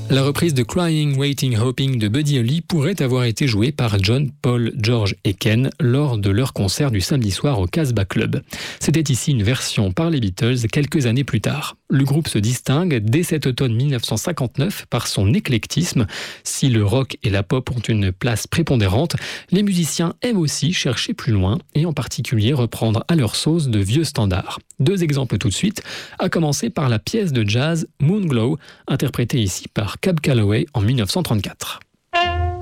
La reprise de Crying, Waiting, Hoping de Buddy Holly pourrait avoir été jouée par John, Paul, George et Ken lors de leur concert du samedi soir au Casbah Club. C'était ici une version par les Beatles quelques années plus tard. Le groupe se distingue dès cet automne 1959 par son éclectisme. Si le rock et la pop ont une place prépondérante, les musiciens aiment aussi chercher plus loin et en particulier reprendre à leur sauce de vieux standards. 2 exemples tout de suite, à commencer par la pièce de jazz Moonglow, interprétée ici par Cab Calloway en 1934.